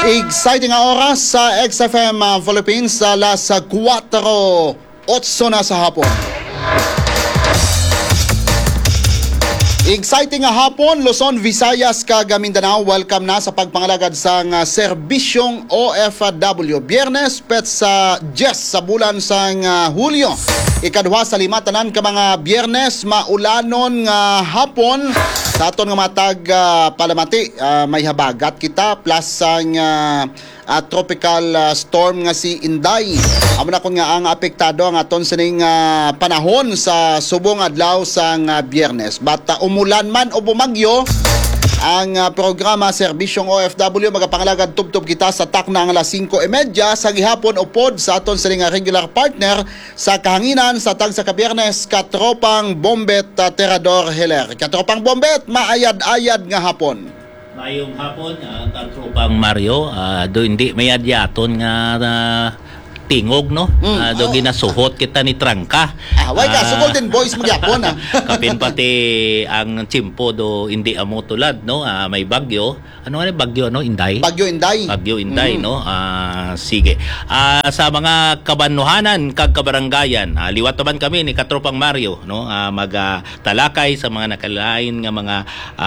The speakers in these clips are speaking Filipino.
Exciting nga oras sa XFM Philippines sa alas 4:08 na sa hapon. Exciting nga hapon, Luzon, Visayas, kag Mindanao. Welcome na sa pagpangalagad sa serbisyong OFW. Biyernes, pet sa 10 sa bulan sa Hulyo. Ikadwa sa 5 tanan ka mga biyernes, maulanon nga hapon. Sa aton nga matag palamati, may habagat kita plus ang tropical storm nga si Inday. Amo na kun nga ang apektado ang aton sining panahon sa subong adlaw sa biyernes. Bata umulan man o bumagyo, ang programa Serbisyong OFW magapangalagad tubtob kita sa takna ang alas 5:30 sa gihapon upod sa aton sining regular partner sa kahanginan sa tag sa kabiyernes Katropang Bombet Terador Heller. Katropang Bombet, maayad-ayad nga hapon. Mayong hapon, Katropang Mario, do hindi may adyaton nga tingog, no? Do ginasuhot kita ni Trangka. Why ka, so Golden Boys magyapon, Kapin pati ang Chimpo do hindi amo tulad, no? May bagyo. Ano nga bagyo, no? Inday? Bagyo Inday. Bagyo Inday, no? Sige. Sa mga kabanuhanan, kag kabaranggayan, liwat naman kami ni Katropang Mario, no? Magtalakay sa mga nakalain nga mga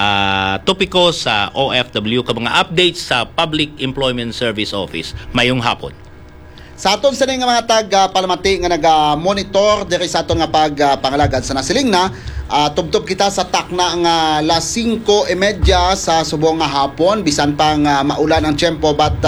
topiko sa OFW, ka mga updates sa Public Employment Service Office. Mayong hapon. Sa aton sa nga mga tag-palamati nga nag-monitor diri sa aton nga pagpangalagad sa nasiling na, tubtob kita sa takna nga alas 5:30 sa subong nga hapon, bisan pang maulan ang tiyempo, but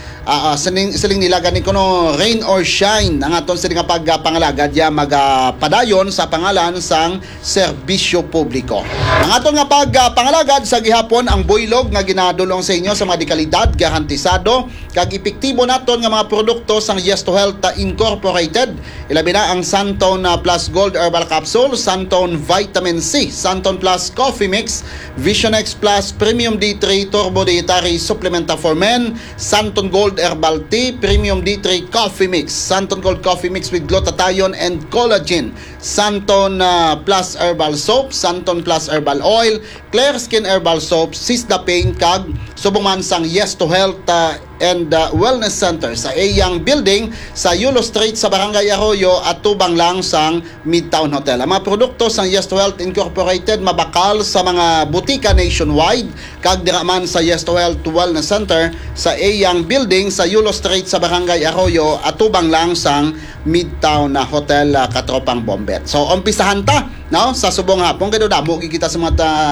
siling nila ganin ko no, rain or shine ang aton siling nga pagpangalagad ya magpadayon sa pangalan sang serbisyo publiko. Ang aton nga pagpangalagad sa gihapon ang buylog nga ginadulong sa inyo sa mga dekalidad, garantisado kag epektibo naton nga mga produkto sang Yes to Health Incorporated. Ilabi na ang Santon Plus Gold Herbal Capsule, Santon Vitamin C, Santon Plus Coffee Mix, Vision X Plus Premium D3 Turbo Dietary Supplement for Men, Santon Gold Herbal Tea, Premium D3 Coffee Mix, Santon Gold Coffee Mix with glutathione and collagen, Santon Plus Herbal Soap, Santon Plus Herbal Oil, Clear Skin Herbal Soap, Sisda Pain kag subong man sang Yes to Health and Wellness Center sa Eyang Building sa Yulo Street sa Barangay Arroyo at tubang lang sang Midtown Hotel. Ang mga produkto sang Yes to Health Incorporated mabakal sa mga butika nationwide kag dira man sa Yes to Health Wellness Center sa Eyang Building sa Yulo Street sa Barangay Arroyo at tubang lang sang Midtown Hotel Katropang Bombet. So umpisahan ta, no, sa subong hapon kay damo kita sa mga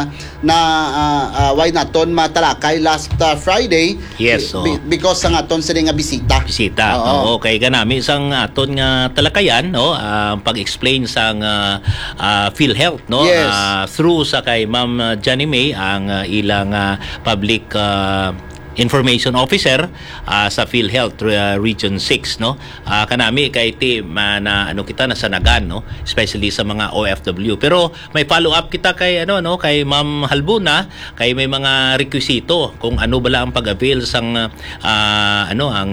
why naton matalakay last Friday. Yes, because sa aton sila nga bisita. Oo, kay kanami sang aton nga talakayan, no, pag-explain sang PhilHealth, no, yes. Through sa kay Ma'am Jenny May ang ilang public Information Officer sa PhilHealth Region 6, no. Kanami kay team na ano kita nasanagan, no, especially sa mga OFW. Pero may follow up kita kay kay Ma'am Halbuna, kay may mga rekwisito kung ano bala ang pag-avail sang ang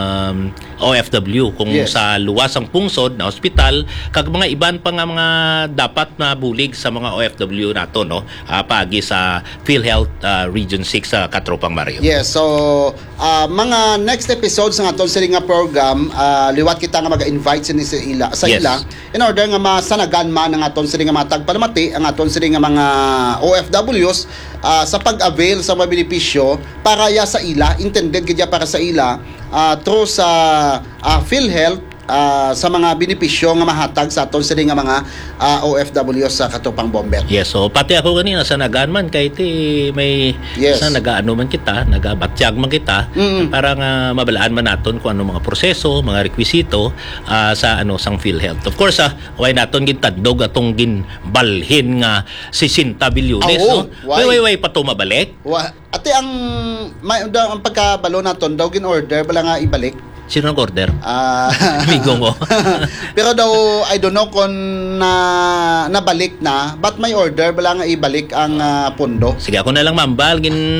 OFW kung yes. Sa luwasang pungsod na ospital kag mga iban pa nga mga dapat na bulig sa mga OFW nato, no, pagi sa PhilHealth Region 6 sa Katropang Mario. Yes. So, mga next episodes ng aton siling nga program, liwat kita nga mag-invite sa yes. ila in order nga masanagan man ang aton siling nga matag palamati, ang aton siling nga mga OFWs sa pag-avail sa mga benepisyo para ya sa ila, intended kaya para sa ila through sa PhilHealth sa mga benepisyo nga mahatag sa aton siling nga mga OFW sa Katropang Bombet. Yes, so pati ako kanina sa nagaan man kay may yes. sa nagaano man kita, nagabatyag man kita para nga mabalaan man naton kung ano mga proseso, mga rekwisito sa sang PhilHealth. Of course, why naton gintadlog atong ginbalhin nga 60 bilyones, no? Way pa to mabalik. Ate ang pagkabalo naton daw gin-order bala nga ibalik. Sino nag-order? Amigo mo. Pero daw, I don't know kung nabalik na, but may order, bala nga ibalik ang pundo. Sige, ako na lang mambal,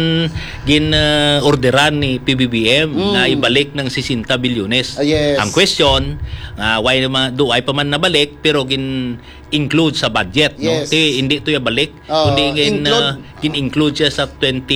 orderan ni PBBM na ibalik ng 60 bilyones. Yes. Ang question, why pa man nabalik, pero include sa budget, no? Yes. Hindi to balik, kundi include siya sa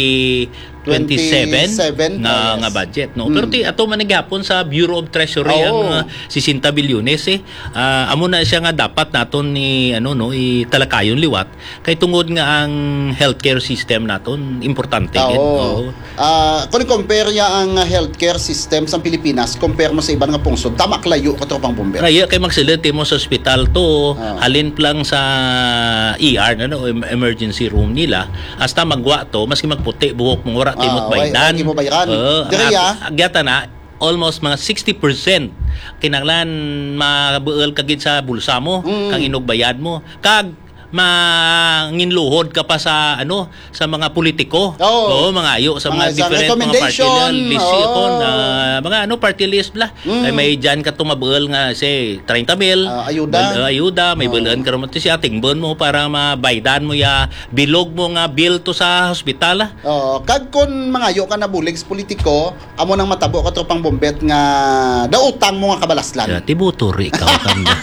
2027 nga yes. budget, no? Pero ato man gihapon sa Bureau of Treasury ang 60 bilyones amo na siya nga dapat naton ni italakayon liwat kay tungod nga ang healthcare system naton importante gid. Kung compare ya ang healthcare system sa Pilipinas, compare mo sa ibang nga pungsod, tama klayo ka tropang bomber. Kaya kay magsiliti mo sa ospital to, halin lang sa ER emergency room nila, hasta magwa to maski magputi buhok mo ora timot baydan. Mo bayran. Agyata na almost mga 60% kinahanglan mabuel kagid sa bulsa mo kang inugbayad mo kag manginluhod ka pa sa sa mga politiko mga ayo sa mga different mga party list mga party list bla kay may dyan ka tumabuel nga say 30 mil ayuda may bulan ka ron siya tingbon mo para mabaydan mo ya bilog mo nga bill to sa hospital kag kun mga ayo ka na bulig sa politiko amo nang matabo ka tropang bombet nga dautang mo nga kabalaslan tibutor ikaw kanda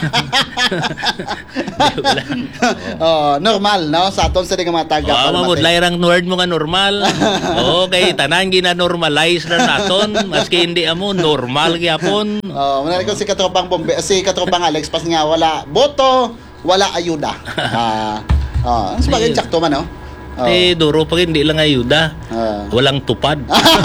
normal no sa aton sa mga taga mamudlay rang word mo nga normal kay tanan gina-normalize na naton maski hindi amo normal gyapon muna ko si katropang Alex pas nga wala boto wala ayuda sabagay sakto man no duro pa hindi lang ayuda walang tupad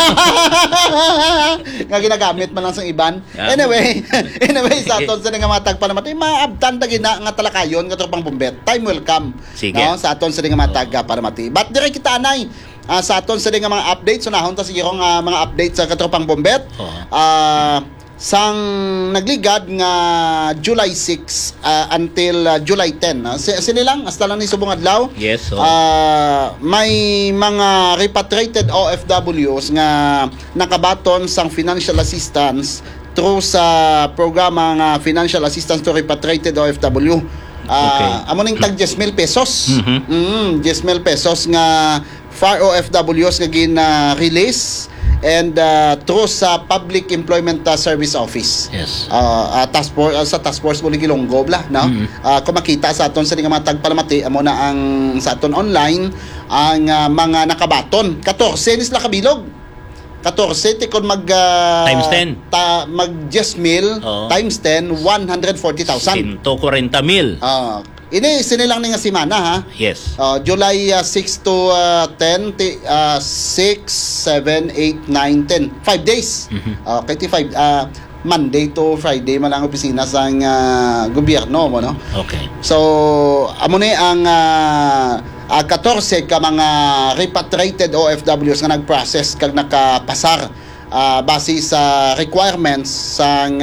nga ginagamit man lang sa iban anyway sa aton sa nga mga tagpanamatay maabtan ta gina nga talakayon nga tropang bombet time will come no sa aton sa nga mga tagpanamatay but dire kita anay sa aton sa nga mga updates sunahon ta siguro nga mga updates sa katropang bombet sang nagligad nga July 6 until July 10 sinilang hasta lang ni subong adlaw may mga repatriated OFWs nga nakabaton sang financial assistance through sa programa nga financial assistance to repatriated OFW amo ning tag 10,000 pesos 10,000 pesos nga FAR OFWs nga gina-release and through sa Public Employment Service Office. Task force sa task force mo ni Gilonggo bla no. Kung makita sa aton sa mga tagpalamati amo na ang sa aton online ang mga nakabaton 14 isla kabilog. 14 kon mag times 10 mag 10,000 times 10 140,000 140,000 ini sinilang nga semana ha. July 6 to 10 6 7 8 9 10 5 days. Kay 5 Monday to Friday man ang opisina sa gobyerno mo no. So amo ni ang 14 ka mga repatriated OFWs nga nag-process kag nakapasar base sa requirements sang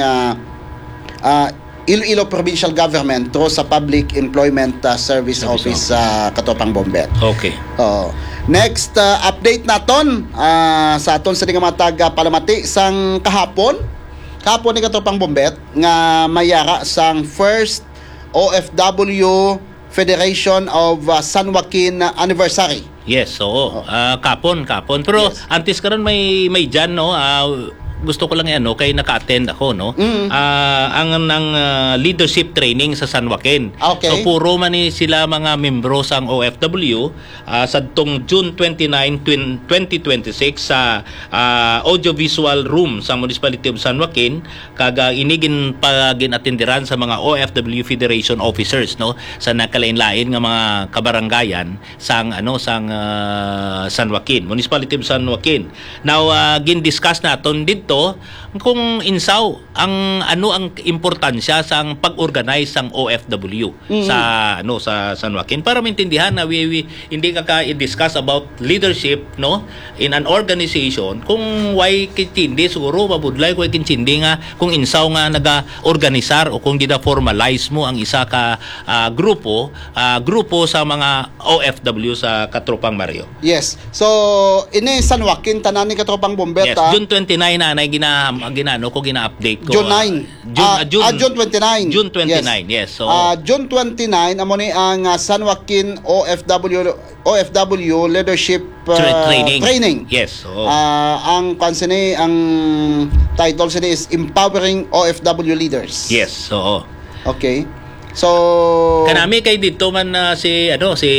Iloilo Provincial Government through sa Public Employment Service Office sa Katopang Bombet. Next update naton sa aton sa mga taga-palamati sang kahapon ni Katopang Bombet nga mayara sang first OFW Federation of San Joaquin anniversary. Kapon. Pero antes karon may dyan no gusto ko lang kay naka-attend ako no. Ang leadership training sa San Joaquin. So puro man ni sila mga membro sang OFW sadtong June 29, 2026 sa audiovisual room sa Municipality of San Joaquin kaga inigin pagin-attenderan sa mga OFW Federation officers no sa nakalain-lain nga mga kabarangayan sang San Joaquin, Municipality of San Joaquin. Now gin-discuss naton dito kung insaw ang ang importansya sa pag-organize sang OFW sa San Joaquin para maintindihan na we hindi ka i-discuss about leadership no in an organization kung why kitindi siguro mabudlay ko kitindi nga kung insaw nga naga-organisar o kung gina-formalize mo ang isa ka grupo sa mga OFW sa Katropang Mario. So ini San Joaquin tanan ni Katropang Bombet June 29 na gina-update ko. June 9. June 29. June 29, yes. So June 29 amo ni ang San Joaquin OFW leadership training. Ang kansini ang title sini is Empowering OFW Leaders. Okay. So kanami kay dito man si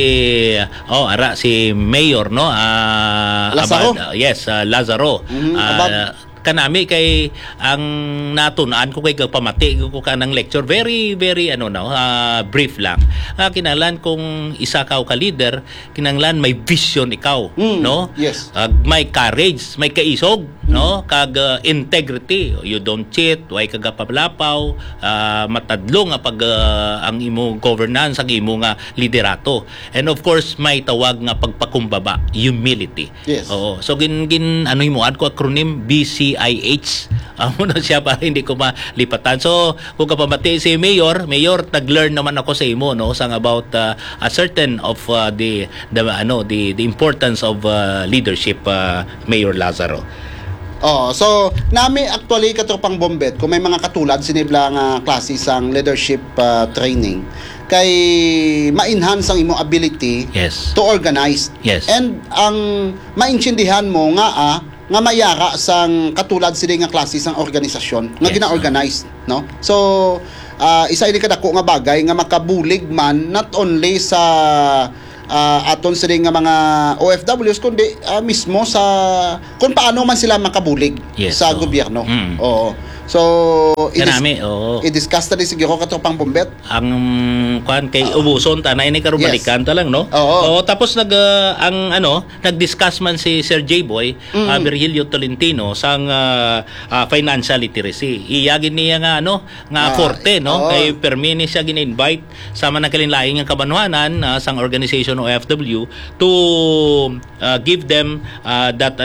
si Mayor no Lazaro? Lazaro. Abad. Kanami kay ang natunaan ko kay pamati ko kanang lecture very brief lang. Kinahanglan kung isa ka leader, kinahanglan may vision ikaw, no? Yes. May courage, may kaisog, no? Kag integrity. You don't cheat, way kag pablapaw, matadlong pag ang imo governance, ang imo nga liderato. And of course, may tawag nga pagpakumbaba, humility. Yes. Oo. So ano mo ko acronym BCIH. Amo na siya para hindi ko malipatan. So kung kapamati si Mayor, nag-learn naman ako sa imo no sang about a certain of the importance of leadership, Mayor Lazaro. So nami actually katropang Bombet kung may mga katulad sinibla nga klase sang leadership training kay ma-enhance ang imong ability to organize. Yes. And ang maintindihan mo nga mayara sang katulad sila nga klase sang organisasyon nga gina-organize, no? So isa ini kadako nga bagay nga makabulig man not only sa aton sila nga mga OFWs kundi mismo sa kung paano man sila makabulig sa gobyerno. Oo. So i-discuss tali siguro katropang Bombet ang kuan kay ubuson tanay ni karubalikan ta lang no. Tapos nag-discuss man si Sir J Boy Virgilio Tolentino sang financial literacy. Iyagin niya nga forte no kay permini siya gin-invite sa man nakalinlaing nga kabanwanan sang organization OFW to give them that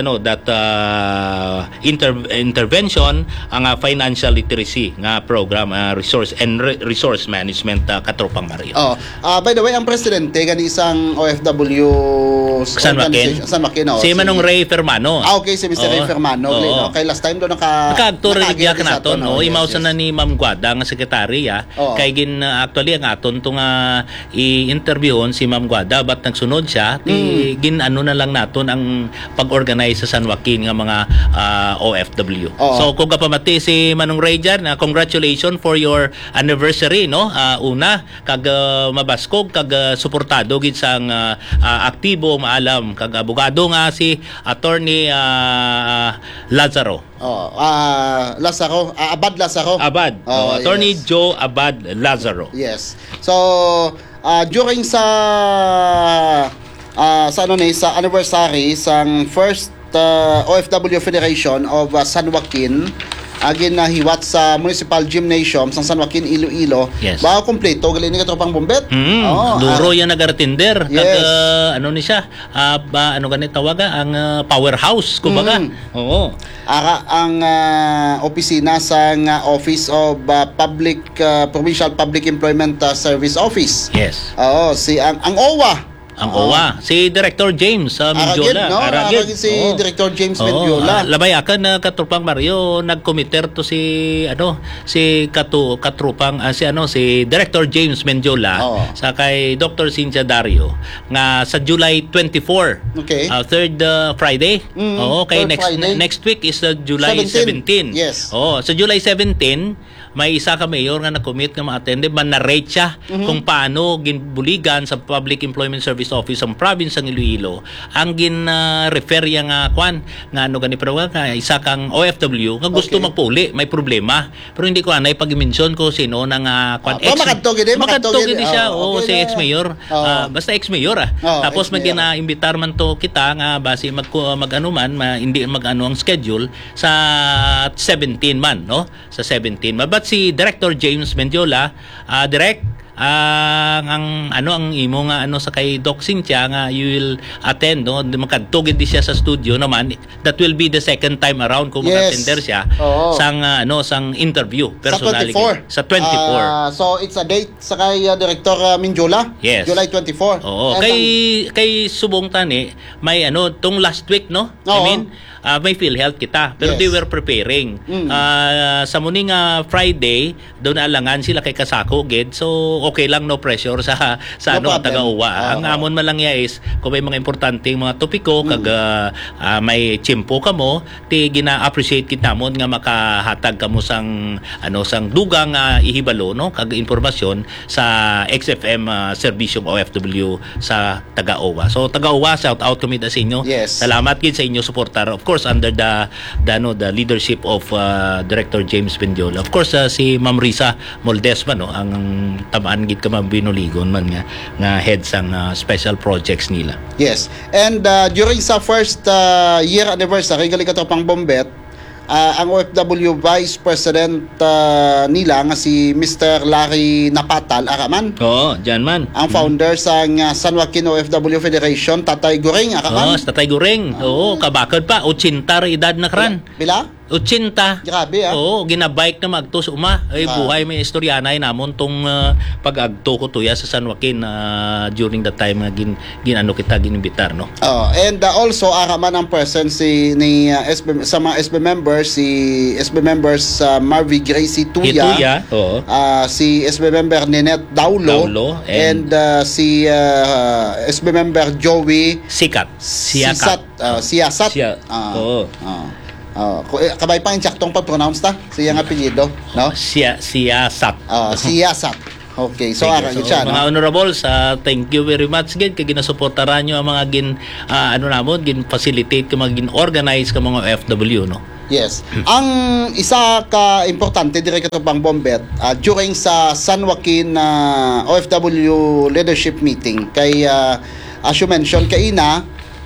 intervention ang financial literacy nga program, resource management, katropang Mario. By the way, ang presidente gani isang OFW San Joaquin. Si Manong Ray Fermano. Okay, si Mr. Ray Fermano. Okay, last time do naka-actor niya kanaton, imausa na ni Ma'am Guada nga sekretary kay actually ang aton tong i-interviewon si Ma'am Guada but nagsunod siya na lang naton ang pag-organize sa San Joaquin nga mga OFW. So kung kapamati si Manong Ray dyan, congratulations for your anniversary no. Una kag mabaskog kag suportado gid sang aktibo maalam kag abogado nga si Attorney Lazaro. Abad Lazaro. Attorney Joe Abad Lazaro. Yes. So during sa anniversary sang first OFW Federation of San Joaquin agin na hiwat sa Municipal Gymnasium sa San Joaquin, Iloilo. Ba kompleto gali ni katropang Bombet. Duro yan nagartinder. Ano ni siya? Ano ganit tawaga ang powerhouse kumbaga. Oo. Ara ang opisina sa Office of Provincial Public Employment Service Office. Yes. Si ang OWA. Si Director James Mendiola. Aragid si Director James Mendiola. Labay akan katropang Mario nagkomiter to si Director James Mendiola sa kay Dr. Cynthia Dario nga sa July 24. Okay. Third Friday. Kay next week is July 17. Yes. Sa July 17 may isa ka mayor nga na-commit nga ma-attend man-narrate siya kung paano ginbuligan sa Public Employment Service Office ang province ng Iloilo ang gin-refer nga gani pero nga isa kang OFW nga gusto magpuli, may problema pero hindi ko anay pag-mention ko sino nang makadtog siya si ex-mayor basta ex-mayor tapos mag-imbitar man to kita nga base mag-ano man hindi mag-ano ang schedule sa 17 man no sa 17 but si Director James Mendiola ang imo nga sa kay Doc Cynthia nga you will attend no makadtugid di siya sa studio naman that will be the second time around kung mag-attender siya sang interview personally sa 24. So it's a date sa kay Director Mendiola. July 24. Kay subong tani may tong last week no. I mean may PhilHealth kita pero they were preparing sa muning Friday doon alangan sila kay kasako gid so okay lang, no pressure sa No problem. taga-uwa. Ang amon man lang ya is kung may mga importanteng mga topiko kag may chimpo kamo, ti gina-appreciate kita mo nga makahatag kamo sang sang dugang ihibalo, no, kag impormasyon sa XFM serbisyong OFW sa taga-uwa. So taga-uwa, shout out kami sa inyo. Yes. Salamat gid sa inyo suportar. Of course under the leadership of Director James Pendiola. Of course si Ma'am Risa Moldesma, no, ang tamaan gid ka binuligon man nga head sang special projects nila. Yes. And during sa first year anniversary gali kato pang Bombet, ang OFW Vice President nila nga si Mr. Larry Napatal Araman. Oo, diyan man. Ang founder sa San Joaquin OFW Federation, Tatay Guring Araman. Sa Tatay Guring. Oo, kabakod pa 80 ra edad na karan. Bila? 80. Grabe Oo, ginabike na magtos uma. Ay buhay may istoryanay namon tong pag-agto ko tuya sa San Joaquin during that time nga ginano kita ginimbitar, no. And also araman ang presence ni sa mga SB members, si SB members Marvy Gracie Tuya. Oo. Si SB member Ninette Daulo and si SB member Joey Siyasat. Oo. Kabay pang insaktong pag-pronounce ta siya nga apelyido, no? Siyasat. Siyasat. Okay, so ara yun siya, mga no? honorables, thank you very much gid kay ginasuportaran nyo ang mga gin facilitate ka mga gin organize ka mga FW, no. Yes. Ang isa ka importante dire kato pang Bombet during sa San Joaquin OFW leadership meeting kay as you mentioned kaina,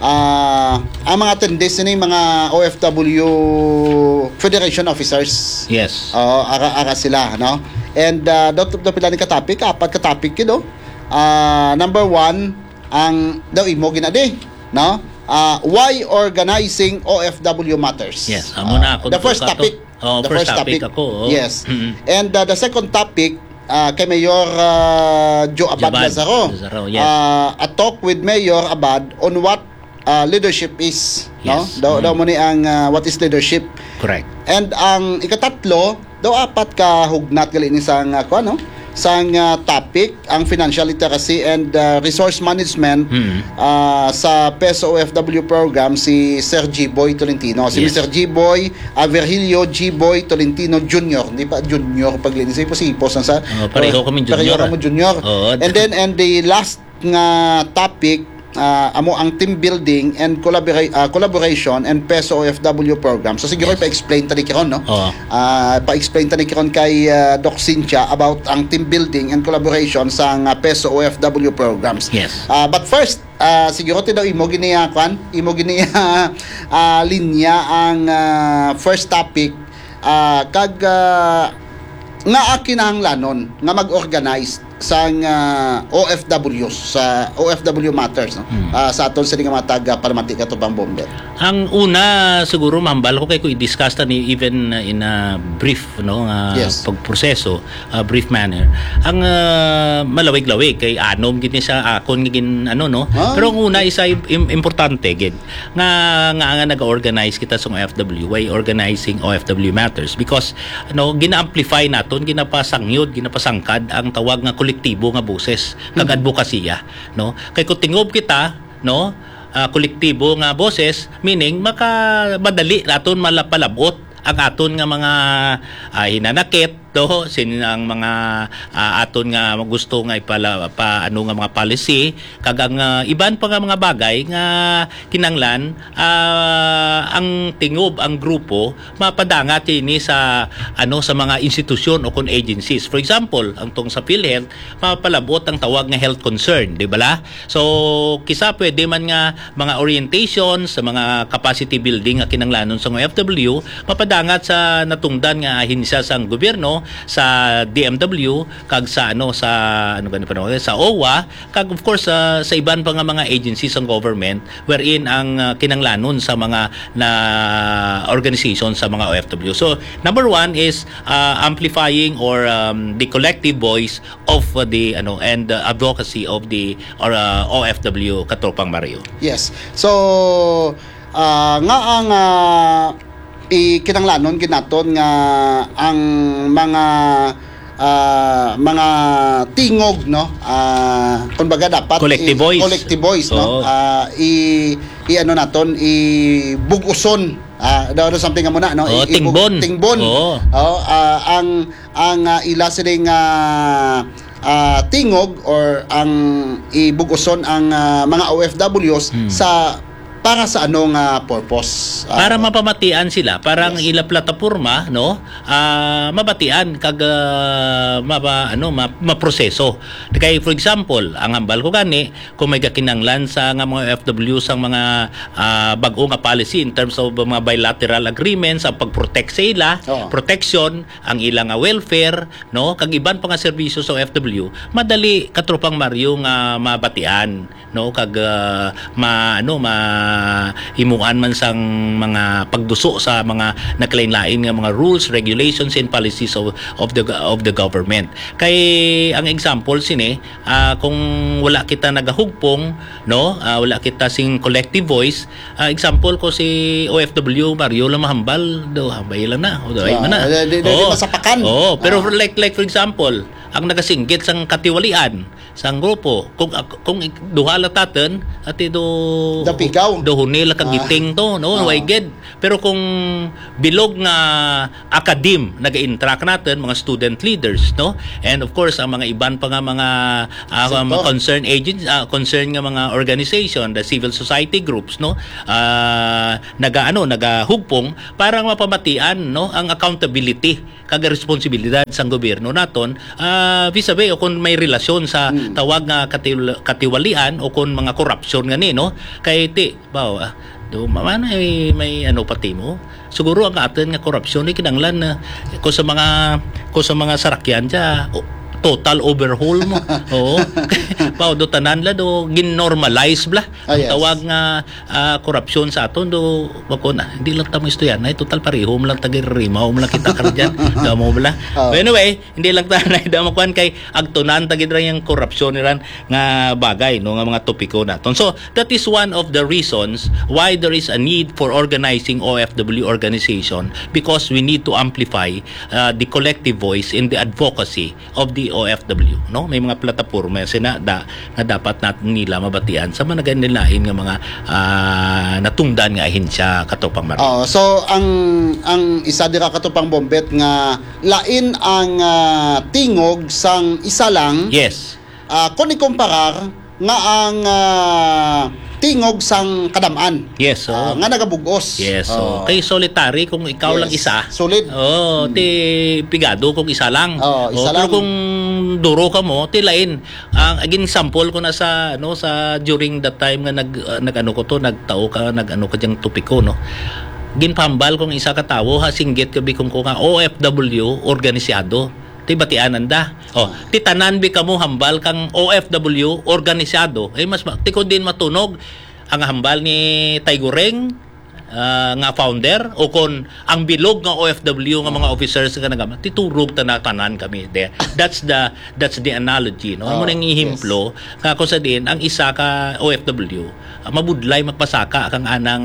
ang mga attendees ni mga OFW Federation officers. Yes. Ara sila, no? And daw pila ni ka-topic, apat ka-topic kido. Number 1, ang daw imo ginadi, no? Why organizing OFW matters. Yes, amo na ako. The first topic. The first topic ako. Yes. And the second topic kay Mayor Joe Abad Lazaro. Yes. A talk with Mayor Abad on what leadership is, yes. no? Daw mo ni ang what is leadership. Correct. And ang ikatatlo, daw apat ka hugnat gali ni sang sang topic ang financial literacy and resource management sa PESO OFW program si Sir G-Boy Tolentino. Si Mr. G-Boy Virgilio G-Boy Tolentino Jr. Di ba junior paglinis sa sipos sa pareho kami junior. Pareho kami junior. And the last nga topic amo ang team building and collaboration and PESO OFW program. So siguro pa-explain tani kiron, no? Pa-explain tani kiron kay Doc Cynthia about ang team building and collaboration sa PESO OFW programs. Yes. But first, siguro ti daw imo giniya linya ang first topic kag nga kinahanglanon nga mag-organize sa OFWs sa OFW matters, no? Sa aton sa mga taga-parlamante kato pang Bombet. Ang una siguro mahambal ko kay ko i-discuss ta ni even in a brief, no, pagproseso, brief manner. Ang malawig-lawig kay anom gid ni sa akon gin no. Pero ang una isa importante gid nga nag-organize kita sa OFW, why organizing OFW matters, because gina-amplify naton, ginapasangyod, ginapasangkad ang tawag nga kolektibo nga boses kag advokasya, no. Kay kung tingob kita, no, kolektibo nga boses, meaning madali naton malapalabot ang aton nga mga hinanakit ang mga aton nga gusto nga nga mga policy kag ang iban pa nga mga bagay nga kinanglan ang tingob ang grupo mapadangat ini sa sa mga institusyon o kon agencies. For example, ang tong sa PhilHealth mapalabot ang tawag nga health concern, di ba? So kisa pwede man nga mga orientation sa mga capacity building nga kinanglanon sa OFW mapadangat sa natungdan nga ahinsya sang gobyerno, sa DMW kag sa sa OWA kag of course sa iban pa nga mga agencies ng government wherein ang kinanglanon sa mga organization sa mga OFW. So number 1 is amplifying or the collective voice of the and advocacy of the OFW katropang Mario. Yes. So nga ang kinanglanon ginaton nga ang mga mga tingog, no, kumbaga dapat Collective voice. collective voice, no, Oo. ano naton, buguson, something nga muna, no, Tingbon. tingbon. Oo. Ang ila sining tingog or ang ibuguson ang mga OFWs sa para sa anong purpose? Para mapamatian sila, parang ila plataporma, no? Mabatian kag maproseso. Kay for example, ang hambal ko gani kung may kakinanglan sa nga mga FW sang mga bag-o nga policy in terms of mga bilateral agreements ang pagprotect sa ila, protection, ang ilang welfare, no? Kag iban pa nga serbisyo sa FW, madali katropang Mario nga mabatian, no? Kag himuan man sang mga pagduso sa mga nakalain-lain nga mga rules, regulations and policies of the government. Kay ang example sini, kung wala kita nagahugpong, no, wala kita sing collective voice, example ko si OFW Mario lang mahambal do hambay lang na o do ay man na. Di masapakan. Pero like for example, ang nagasinggit sang katiwalian sang grupo kung duha la taten ati do Dapigaw. do hunila kagiting to, no, wayged. Pero kung bilog nga akadim naga-interact natin mga student leaders, no, and of course ang mga iban pa nga mga concerned agents, concerned nga mga organization, the civil society groups, no, nagahugpong para mapamatian, no, ang accountability kag responsibilidad sang gobyerno naton vis-a-vis o kung may relasyon sa tawag nga katiwalian o kung mga corruption nga ni, no, kay ti baw do mamana may ano pati mo siguro ang atin nga corruption ni kinanglan na ko sa mga sarakyan ja total overhaul mo. Oo. Pao do tanan la do gin-normalize bla. Ang tawag nga korupsyon sa aton do bakon hindi lang tamo istoyan ay total pareho mo lang tagirima mo lang kita kardiyan. Damo bla. But anyway, hindi lang tanay damo kwan kay agtunan tagidra yang korupsyon niran nga bagay no nga mga topiko naton. So that is one of the reasons why there is a need for organizing OFW organization, because we need to amplify the collective voice in the advocacy of the OFW, no? May mga plataporma na dapat natin nila mabatian sa mga ganilain nga mga natungdan nga ahensya katupang Mario. So ang isa dira katupang Bombet nga lain ang tingog sang isa lang. Yes. Kung ikumparar nga ang tingog sang kadamaan. Yes, nga nagabugos. Yes, kay solitary kung ikaw lang isa. Solid. Ti pigado kung isa lang. Isa pero lang. kung duro ka mo, ti lain. Ang again sample ko na sa during that time nga nagtao ka diyang tupiko, no. Ginpambal kung isa ka tawo hasinggit kabi kung nga OFW organisado. Ti batianan da. Ti tanan bi kamo hambal kang OFW organisado. Mas tiko din matunog ang hambal ni Taygureng nga founder o kon ang bilog nga OFW nga mga officers nga nagama titurog tanan kami there. That's the analogy, no. Amo nang ihimplo kako sa din ang isa ka OFW mabudlay magpasaka kang anang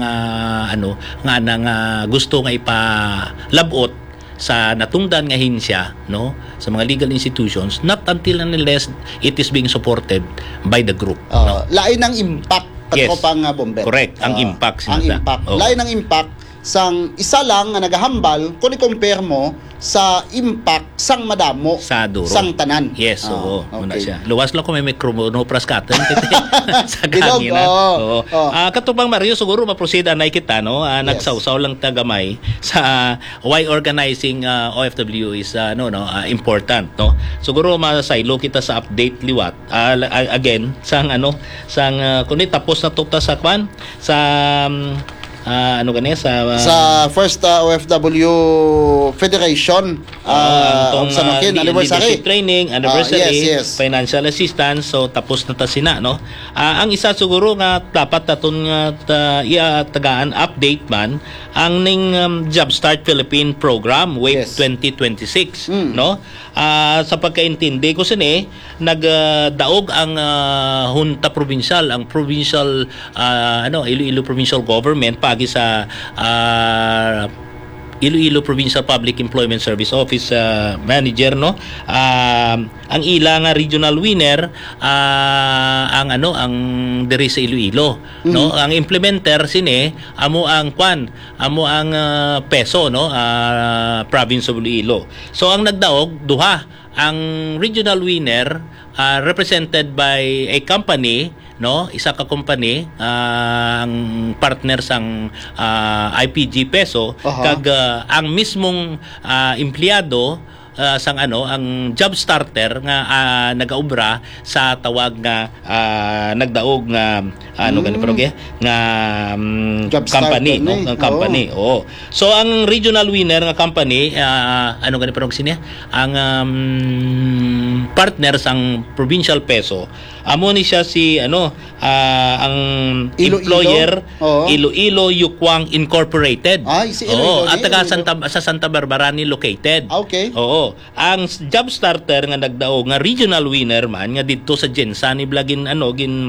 gusto nga ipalabot sa natungdan nga hinsya, no, sa mga legal institutions, not until unless it is being supported by the group. No? Lain ang impact pang Bombet. Correct, ang impact. Ang impact. Lain ang impact sang isa lang nga nagahambal kung i-compare mo sa impact sang madamo sa duro. Sang tanan. Yes, muna siya. Luwas lang ko may micromonopras katen sa Bilog, gangina. Katubang Mario siguro ma-proceed anay kita, no. Nagsawsaw lang tagamay sa why organizing OFW is important, no. Siguro masaylo kita sa update liwat. Again, sang kunit tapos na tukta sa kwan sa sa first OFW Federation Sanokin anniversary training yes. Financial assistance, so tapos na ta sina, no. Ang isa siguro nga dapat taton nga tagaan update man ang ning Jumpstart Philippine program Wave 2026, no. Sa pagkaintindi ko sini nagdaog ang hunta provincial, ang provincial Iloilo provincial government pagi sa Iloilo Provincial Public Employment Service Office manager, no. Ang ila nga regional winner ang diri sa Iloilo, no. Ang implementer sini amo ang peso, no, province of Iloilo. So ang nagdaog duha, ang regional winner represented by a company, no, isa ka company, ang partner sang IPG Peso, kag ang mismong empleyado sang ang job starter nga nagaobra sa tawag nga nagdaog nga nga Job company, starter, no, ang company. Oh. So ang regional winner nga company ang partner sang Provincial Peso, amo ni siya si ang employer Iloilo Yukwang Incorporated. Si Iloilo at taga sa Santa Barbara ni located. Okay. Oo. Ang job starter nga nagdaog nga regional winner man nga didto sa Jensa ni blagin ang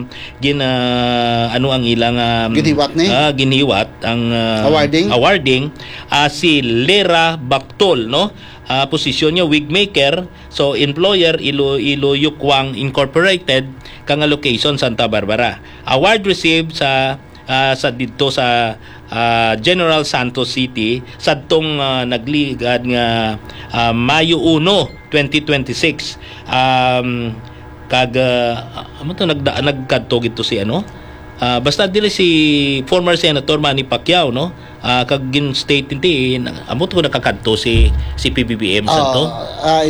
ilang giniwat ang awarding si Lera Bactol, no. Posisyon niya wigmaker, so employer Iloilo Yukwang Incorporated, kang location Santa Barbara. Award received sa dito sa General Santos City sadtong nagligad nga Mayo 1, 2026. Nagkadto gito si basta dili si former Senator Manny Pacquiao, no. Kag gin state amo to nakakadto si PBBM santo.